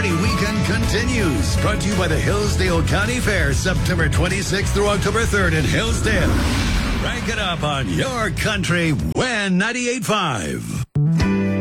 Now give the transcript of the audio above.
Party Weekend continues. Brought to you by the Hillsdale County Fair, September 26th through October 3rd in Hillsdale. Rank it up on your country, WIN 98.5.